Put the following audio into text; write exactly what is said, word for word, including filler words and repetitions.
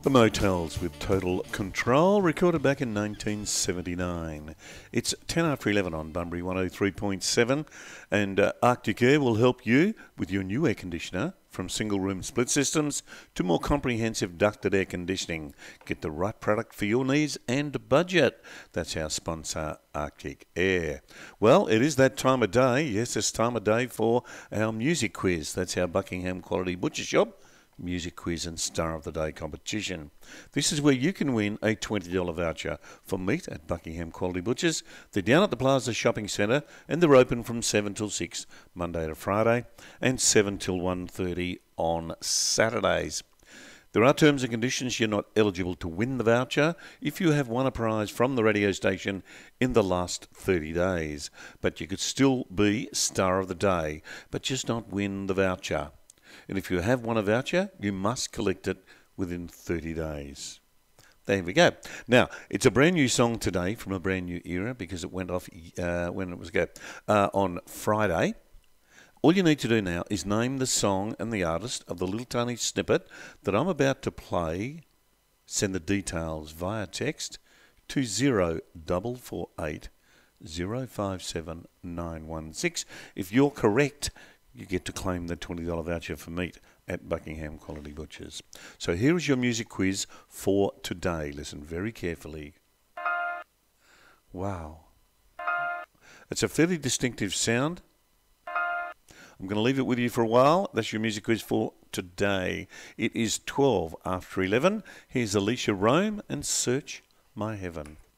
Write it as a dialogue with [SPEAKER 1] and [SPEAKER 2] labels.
[SPEAKER 1] The Motels with Total Control, recorded back in nineteen seventy-nine. It's ten after eleven on Bunbury one oh three point seven, and uh, Arctic Air will help you with your new air conditioner. From single-room split systems to more comprehensive ducted air conditioning. Get the right product for your needs and budget. That's our sponsor, Arctic Air. Well, it is that time of day. Yes, it's time of day for our music quiz. That's our Buckingham Quality Butcher Shop Music Quiz and Star of the Day competition. This is where you can win a twenty dollars voucher for meat at Buckingham Quality Butchers. They're down at the Plaza Shopping Centre and they're open from seven till six Monday to Friday and seven till one thirty on Saturdays. There are terms and conditions. You're not eligible to win the voucher if you have won a prize from the radio station in the last thirty days. But you could still be Star of the Day, but just not win the voucher. And if you have won a voucher, you must collect it within thirty days. There we go. Now, it's a brand new song today from a brand new era because it went off uh, when it was go uh, on Friday. All you need to do now is name the song and the artist of the little tiny snippet that I'm about to play. Send the details via text to zero four four eight zero five seven nine one six. If you're correct, you get to claim the twenty dollars voucher for meat at Buckingham Quality Butchers. So here is your music quiz for today. Listen very carefully. Wow. It's a fairly distinctive sound. I'm going to leave it with you for a while. That's your music quiz for today. It is twelve after eleven. Here's Alicia Rome and Search My Heaven.